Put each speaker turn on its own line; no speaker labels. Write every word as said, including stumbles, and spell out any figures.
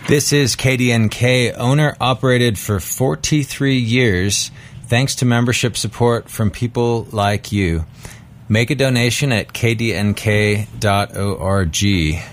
This is K D N K, owner-operated for forty-three years, thanks to membership support from people like you. Make a donation at k d n k dot org.